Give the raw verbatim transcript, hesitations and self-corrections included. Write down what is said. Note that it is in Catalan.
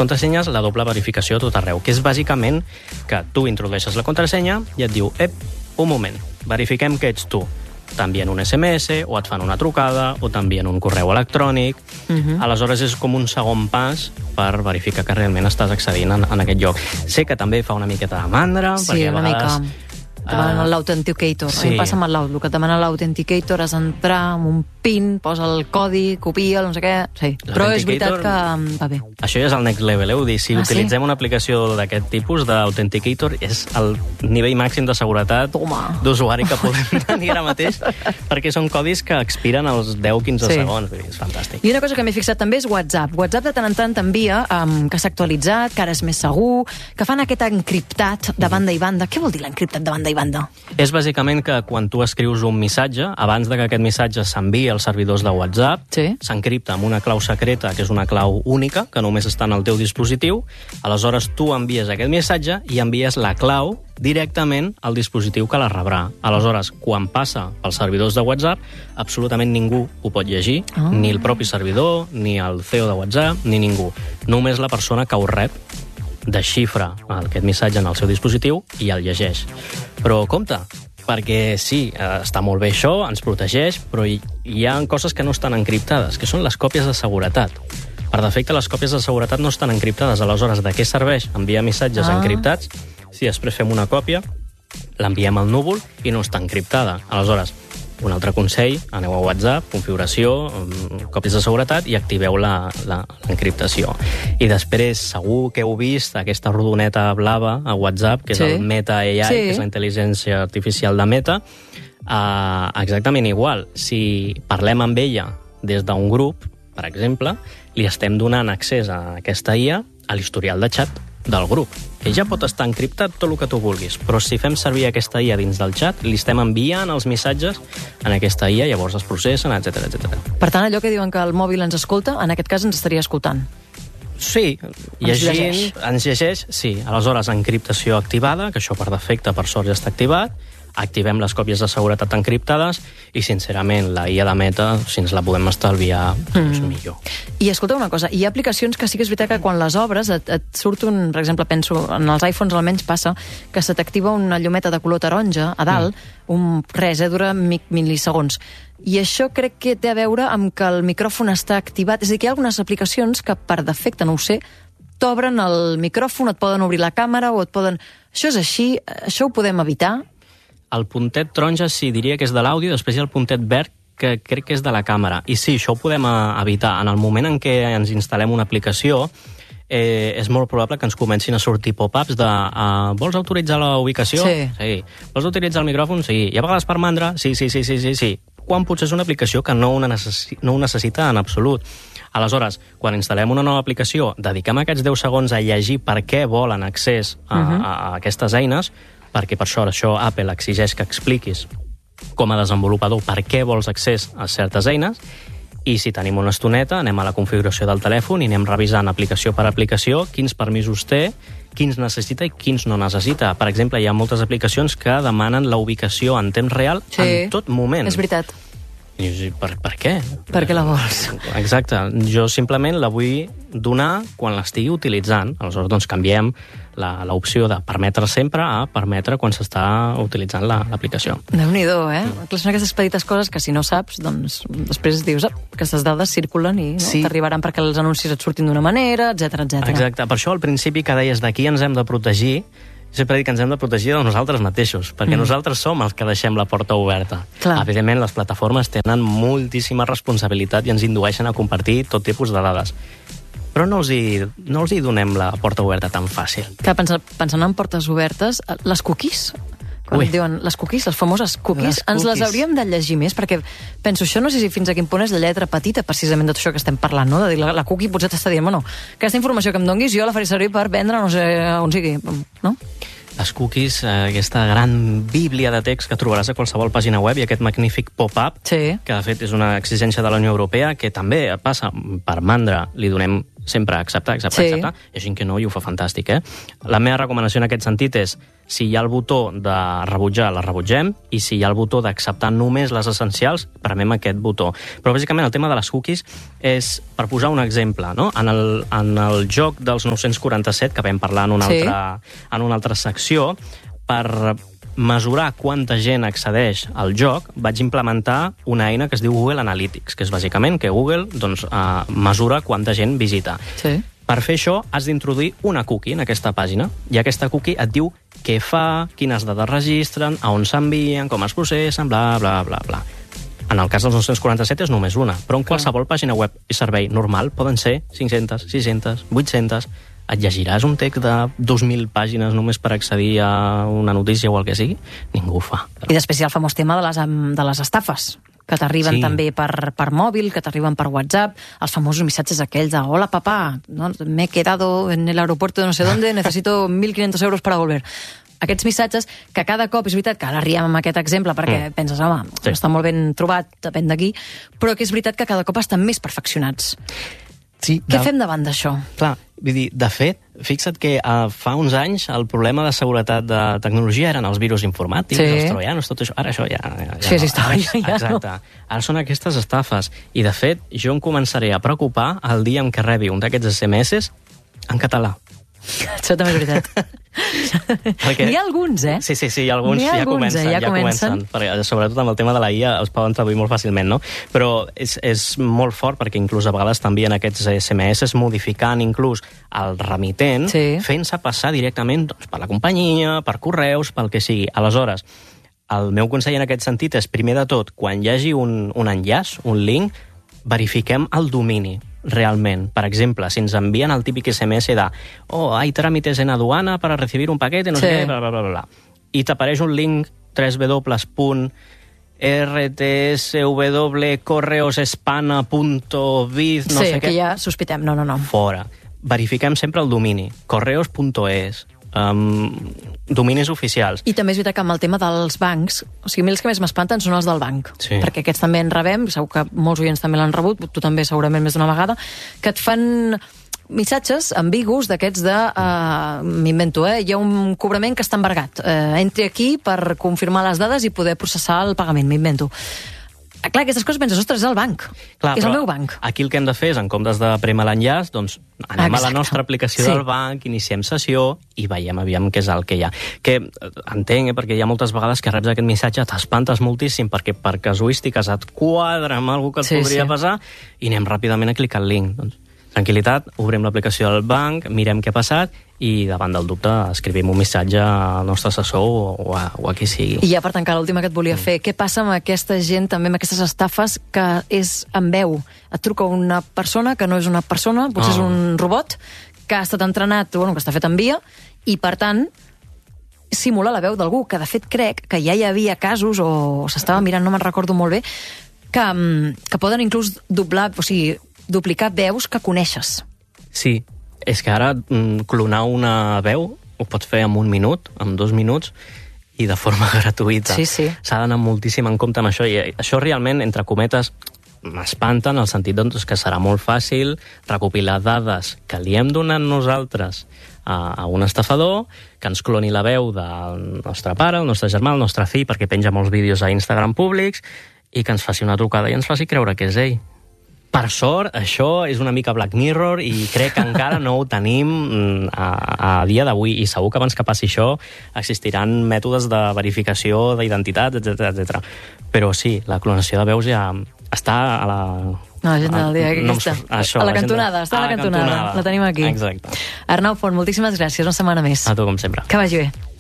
contrasenyes, la doble verificació a tot arreu, que és bàsicament que tu introdueixes la contrasenya i et diu, ep, un moment, verifiquem que ets tu. T'envien un esse eme esse, o et fan una trucada, o t'envien un correu electrònic. Uh-huh. Aleshores, és com un segon pas per verificar que realment estàs accedint en, en aquest lloc. Sé que també fa una miqueta de mandra, sí, perquè a una vegades... mica... Demanen uh, l'Authenticator. Sí. A mi passa amb l'Outlook, et demana l'Authenticator, has d'entrar amb un PIN, posa el codi, copia, no sé què... Sí. Però és veritat que va bé. Això ja és el next level, eh? Vull dir, si ah, utilitzem sí? una aplicació d'aquest tipus d'Authenticator, és el nivell màxim de seguretat d'usuari que podem tenir ara mateix, perquè són codis que expiren als deu a quinze sí. segons. Vull dir, és fantàstic. I una cosa que m'he fixat també és WhatsApp. WhatsApp de tant en tant t'envia um, que s'ha actualitzat, que ara és més segur, que fan aquest encriptat de banda i banda. Què vol dir l'encriptat de banda i banda? És bàsicament que quan tu escrius un missatge, abans de que aquest missatge s'enviï als servidors de WhatsApp, s'encripta amb una clau secreta, que és una clau única, que només està en el teu dispositiu. Aleshores, tu envies aquest missatge i envies la clau directament al dispositiu que la rebrà. Aleshores, quan passa pels servidors de WhatsApp, absolutament ningú ho pot llegir, oh. ni el propi servidor, ni el C E O de WhatsApp, ni ningú. Només la persona que ho rep desxifra aquest missatge en el seu dispositiu i el llegeix. Però compte, perquè sí, està molt bé això, ens protegeix, però hi, hi ha coses que no estan encriptades, que són les còpies de seguretat. Per defecte, les còpies de seguretat no estan encriptades. Aleshores, de què serveix enviar missatges ah. encriptats si després fem una còpia, l'enviem al núvol i no està encriptada? Aleshores, un altre consell, aneu a WhatsApp, configuració, còpies de seguretat i activeu l'encriptació. I després, segur que heu vist aquesta rodoneta blava a WhatsApp, que és sí. el Meta A I, sí. que és la intel·ligència artificial de Meta. Uh, exactament igual. Si parlem amb ella des d'un grup, per exemple, li estem donant accés a aquesta I A a l'historial de xat del grup. Ell ja pot estar encriptat tot el que tu vulguis, però si fem servir aquesta I A dins del xat, li estem enviant els missatges en aquesta I A, llavors es processen, etcètera, etcètera. Per tant, allò que diuen que el mòbil ens escolta, en aquest cas ens estaria escoltant. Sí, llegint, ens llegeix, sí. Aleshores, encriptació activada, que això per defecte, per sort, ja està activat, activem les còpies de seguretat encriptades i, sincerament, la I A de Meta, si ens la podem estalviar, mm. és millor. I escolta una cosa, hi ha aplicacions que sí que és veritat que quan les obres et, et surt un, per exemple, penso, en els iPhones almenys passa, que se t'activa una llumeta de color taronja a dalt, mm. un res, eh, dura milisegons. I això crec que té a veure amb que el micròfon està activat. És a dir, que hi ha algunes aplicacions que, per defecte, no ho sé, t'obren el micròfon, et poden obrir la càmera o et poden... Això és així? Això ho podem evitar? El puntet taronja sí, diria que és de l'àudio, després hi ha el puntet verd, que crec que és de la càmera. I sí, això ho podem evitar. En el moment en què ens instal·lem una aplicació, eh, és molt probable que ens comencin a sortir pop-ups de uh, vols autoritzar la ubicació? Sí. Sí. Vols utilitzar el micròfon? Sí. I a vegades per mandra? Sí, sí, sí, sí, sí, sí. Quan potser és una aplicació que no ho, necessi no ho necessita en absolut. Aleshores, quan instal·lem una nova aplicació, dediquem aquests deu segons a llegir per què volen accés a, uh-huh. a, a aquestes eines, perquè per això, això Apple exigeix que expliquis com a desenvolupador per què vols accés a certes eines, i si tenim una estoneta anem a la configuració del telèfon i anem revisant aplicació per aplicació quins permisos té, quins necessita i quins no necessita. Per exemple, hi ha moltes aplicacions que demanen la ubicació en temps real sí, en tot moment. És veritat. I per, per què? Per què la vols? Exacte. Jo simplement la vull donar quan l'estigui utilitzant. Aleshores, doncs, canviem l'opció de permetre sempre a permetre quan s'està utilitzant l'aplicació. La, Déu-n'hi-do, eh? Mm. Són aquestes petites coses que si no saps, doncs després dius oh, que aquestes dades circulen i no? sí. t'arribaran perquè els anuncis et surtin d'una manera, etcètera, etcètera. Exacte. Per això al principi que deies d'aquí ens hem de protegir, sempre dic que ens hem de protegir de nosaltres mateixos, perquè mm. nosaltres som els que deixem la porta oberta. Clar. Evidentment, les plataformes tenen moltíssima responsabilitat i ens indueixen a compartir tot tipus de dades. Però no els hi, no els hi donem la porta oberta tan fàcil. Clar, pensant, pensant en portes obertes, les cookies, quan diuen les cookies, les famoses cookies, les ens cookies. Les hauríem de llegir més, perquè penso, això no sé si fins a quin punt és la lletra petita, precisament de tot això que estem parlant, no? De dir, la, la cookie potser t'està dient, bueno, aquesta informació que em donguis jo la faré servir per vendre no sé on sigui, no? Les cookies, eh, aquesta gran bíblia de text que trobaràs a qualsevol pàgina web i aquest magnífic pop-up, sí. que de fet és una exigència de la Unió Europea, que també passa per mandra, li donem sempre acceptar, acceptar, Sí. acceptar. Hi ha gent que no i ho fa fantàstic, eh? La meva recomanació en aquest sentit és, si hi ha el botó de rebutjar, la rebutgem, i si hi ha el botó d'acceptar només les essencials, premem aquest botó. Però bàsicament el tema de les cookies és, per posar un exemple, no? En el, en el joc dels nou-cents quaranta-set, que vam parlar en una, Sí. altra, en una altra secció, per mesurar quanta gent accedeix al joc, vaig implementar una eina que es diu Google Analytics, que és bàsicament que Google doncs, uh, mesura quanta gent visita. Sí. Per fer això, has d'introduir una cookie en aquesta pàgina, i aquesta cookie et diu què fa, quines dades registren, a on s'envien, com es processen, bla, bla, bla, bla. En el cas dels nou-cents quaranta-set és només una, però en qualsevol pàgina web i servei normal poden ser cinc-centes, sis-centes, vuit-centes. Et llegiràs un text de dos mil pàgines només per accedir a una notícia o el que sigui? Ningú ho fa. I després hi ha el famós tema de les, em, de les estafes, que t'arriben Sí. també per, per mòbil, que t'arriben per WhatsApp, els famosos missatges aquells de hola papá, ¿no? Me he quedado en el aeropuerto de no sé dónde, necesito mil quinientos euros para volver. Aquests missatges, que cada cop, és veritat que ara riem amb aquest exemple perquè mm. penses, home, Sí. està molt ben trobat, depèn d'aquí, però que és veritat que cada cop estan més perfeccionats. Sí, Què fem davant d'això? Clar, vull dir, de fet, fixa't que uh, fa uns anys el problema de seguretat de tecnologia eren els virus informàtics, Sí. els troianos, tot això. Ara això ja... ja Sí, és història, Ara, ja no. exacte. Ara són aquestes estafes. I, de fet, jo em començaré a preocupar el dia en què rebi un d'aquests S M S en català. Això també és veritat. Perquè... N'hi ha alguns, eh? Sí, sí, sí, alguns N'hi ha ja alguns, comencen, eh? Ja ja comencen. comencen. Perquè, sobretot amb el tema de la I A els poden traduir molt fàcilment, no? Però és, és molt fort perquè inclús a vegades t'envien aquests S M S modificant inclús el remitent, Sí. fent-se passar directament doncs, per la companyia, per correus, pel que sigui. Aleshores, el meu consell en aquest sentit és, primer de tot, quan hi hagi un, un enllaç, un link, verifiquem el domini realment. Per exemple, si ens envien el típic S M S de oh, hay trámites en aduana para recibir un paquete, no Sí. sé què, bla, bla, bla, bla. I t'apareix un link w w w punt r t s w correosespana punto biz, no sí, sé què. que ja sospitem. No, no, no. Fora. Verifiquem sempre el domini. correos punto es. Um, dominis oficials. I també és veritat que amb el tema dels bancs, o sigui, a mi els que més m'espanten són els del banc, Sí. perquè aquests també en rebem, segur que molts oients també l'han rebut, tu també segurament més d'una vegada, que et fan missatges ambigus d'aquests de, uh, m'invento, eh, hi ha un cobrament que està embargat, uh, entri aquí per confirmar les dades i poder processar el pagament, m'invento. Clar, aquestes coses penses, ostres, és el banc, Clar, és el però meu banc. Aquí el que hem de fer és, en comptes de prémer l'enllaç, doncs anem Exacte. a la nostra aplicació Sí. del banc, iniciem sessió i veiem aviam què és el que hi ha. Que eh, entenc, eh, perquè hi ha moltes vegades que reps aquest missatge, t'espantes moltíssim perquè per casuístiques et quadra amb alguna que et Sí, podria sí. passar i anem ràpidament a clicar el link. Doncs, tranquil·litat, obrim l'aplicació del banc, mirem què ha passat i davant del dubte escrivim un missatge al nostre assessor o, o, a, o a qui sigui. I ja per tancar l'última que et volia fer, què passa amb aquesta gent, també amb aquestes estafes, que és amb veu? Et truca una persona que no és una persona, potser Oh. és un robot, que ha estat entrenat, bueno, que està fet en via, i per tant simula la veu d'algú, que de fet crec que ja hi havia casos, o s'estava mirant, no me'n recordo molt bé, que, mm, que poden inclús doblar, o sigui, duplicar veus que coneixes. Sí, és que ara mm, clonar una veu ho pots fer en un minut, en dos minuts, i de forma gratuïta. Sí, sí. S'ha d'anar moltíssim en compte amb això, i això realment, entre cometes, m'espanta en el sentit doncs, que serà molt fàcil recopilar dades que li hem donat nosaltres a, a un estafador, que ens cloni la veu del nostre pare, el nostre germà, el nostre fill, perquè penja molts vídeos a Instagram públics, i que ens faci una trucada i ens faci creure que és ell. Per sort, això és una mica Black Mirror i crec que encara no ho tenim a, a dia d'avui, i segur que abans que passi això existiran mètodes de verificació d'identitat, etcètera, etcètera. Però sí, la clonació de veus ja està a la... No, l'agenda del dia, no, aquesta. això, a la l'agenda- cantonada, està a la cantonada. La tenim aquí. Exacte. Arnau Font, moltíssimes gràcies, una setmana més. A tu, com sempre. Que vagi bé.